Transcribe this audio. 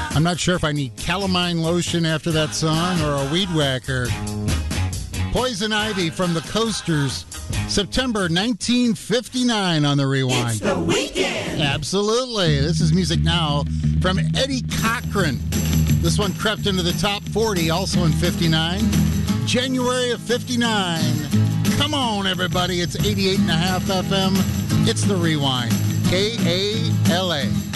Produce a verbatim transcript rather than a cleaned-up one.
I'm not sure if I need calamine lotion after that song or a weed whacker. Poison Ivy from the Coasters, September nineteen fifty-nine on the Rewind. It's the weekend. Absolutely. This is music now from Eddie Cochran. This one crept into the top forty, also in fifty-nine. January of fifty-nine. Come on, everybody. It's eighty-eight point five F M. It's the Rewind. K A L A.